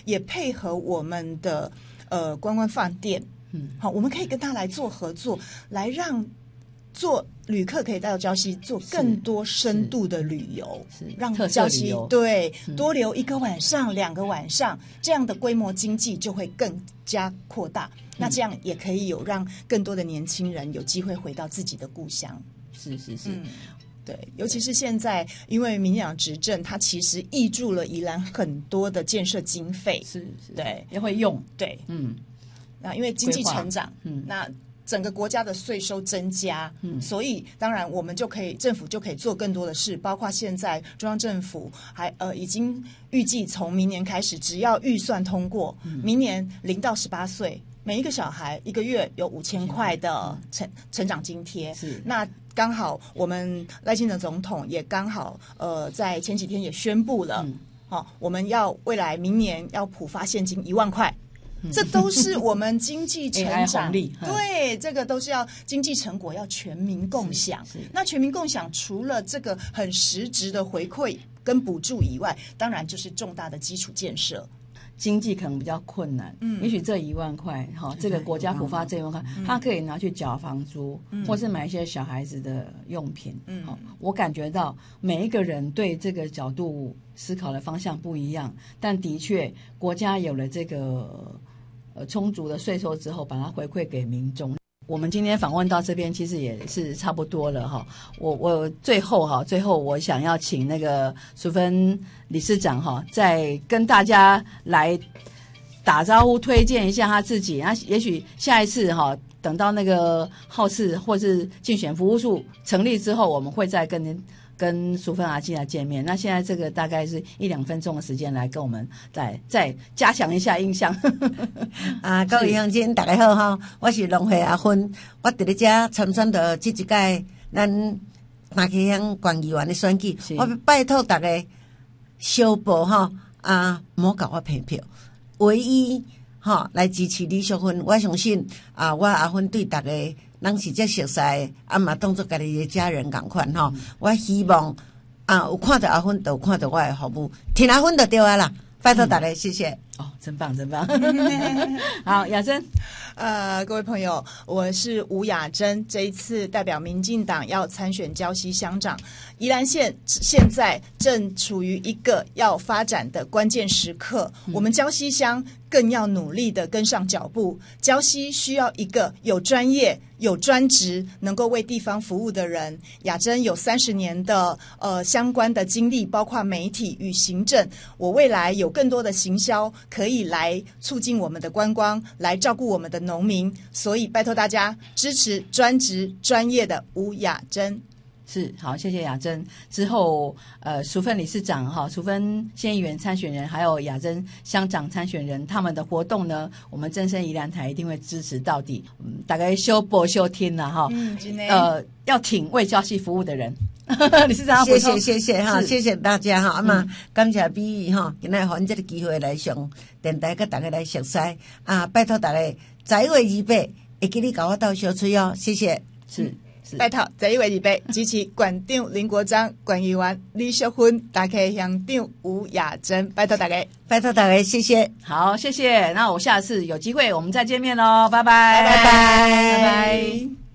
也配合我们的观光饭店，好，我们可以跟他来做合作，来让旅客可以到礁溪做更多深度的旅游，让礁溪对多留1个晚上、2个晚上，这样的规模经济就会更加扩大。那这样也可以有让更多的年轻人有机会回到自己的故乡。 是。 对，尤其是现在，因为民进党执政，它其实挹注了宜兰很多的建设经费，对， 也会用， 对，那因为经济成长，那整个国家的税收增加，所以当然我们政府就可以做更多的事，包括现在中央政府已经预计从明年开始，只要预算通过，明年0到18岁每一个小孩1个月有5000块的成长津贴，那刚好我们赖清德总统也刚好在前几天也宣布了，我们未来明年要普发现金1万块。这都是我们经济成长对，这个都是要经济成果要全民共享。那全民共享除了这个很实质的回馈跟补助以外，当然就是重大的基础建设。 经济可能比较困难，也许这1万块，这个国家普发这1万块，他可以拿去缴房租，或是买一些小孩子的用品。我感觉到每一个人对这个角度思考的方向不一样，但的确国家有了这个充足的税收之后，把它回馈给民众。我们今天访问到这边，其实也是差不多了哈。我最后我想要请那个淑芬理事长哈，再跟大家来打招呼，推荐一下他自己。那也许下一次哈，等到那个号次或是竞选服务处成立之后，我们会再跟淑芬阿基来见面。那现在这个大概是1-2分钟的时间，来跟我们再加强一下印象。 各位乡亲大家好哈，我是农会阿芬，我伫咧遮参选到这一届咱大溪乡县议员的选举，我要拜托大家小报莫甲我骗票，唯一来支持李淑芬。我相信我阿芬对大家人是这熟悉的，嘛当作家己的家人同款吼。我希望有看到阿芬，就有看到我的服务，听阿芬就对啊啦。拜托大家，谢谢。 真棒。好，雅珍。 各位朋友，我是吴雅珍，这一次代表民进党要参选礁溪乡长。宜兰县现在正处于一个要发展的关键时刻，我们礁溪乡更要努力的跟上脚步。礁溪需要一个有专业、有专职，能够为地方服务的人。雅珍有30年的相关的经历，包括媒体与行政。我未来有更多的行销，可以来促进我们的观光，来照顾我们的农民。所以拜托大家支持专职专业的吴雅珍。 是，好，谢谢雅珍。之后淑芬理事长淑芬县议员参选人，还有雅珍乡长参选人，他们的活动呢，我们真声宜兰台一定会支持到底。大概修播修听了哈，要挺为礁溪服务的人。理事长， 谢谢哈，谢谢大家哈，感谢比喻哈，今仔给阮这个机会来上电台，跟大家来熟悉拜托大家11月28会记得跟我到小吹哦，谢谢。 是。 拜托11月28支持县长林国章、县议员李淑芬、大溪乡长吴雅珍，拜托大家， 谢谢。 好，谢谢。那我下次有机会我们再见面咯，拜拜， 拜拜。